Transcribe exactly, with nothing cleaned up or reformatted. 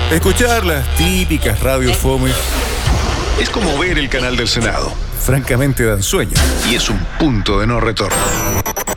Escuchar las típicas radios fome es como ver el canal del Senado. Francamente dan sueño. Y es un punto de no retorno.